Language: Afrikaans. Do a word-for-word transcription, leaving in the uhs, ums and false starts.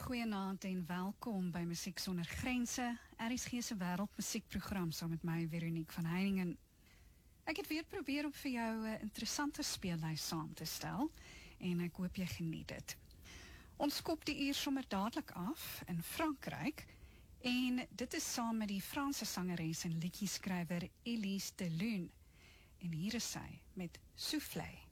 Goeienaand en welkom by Musiek Sonder Grense, R S G se wêreldmusiekprogram saam met my Veronique van Heiningen. Ek het weer probeer om vir jou 'n interessante speellys saam te stel en ek hoop jy geniet dit. Ons kop die uur sommer dadelik af in Frankryk en dit is saam met die Franse sangeres en liedjieskrywer Elise de Lune en hier is sy met Soufflé.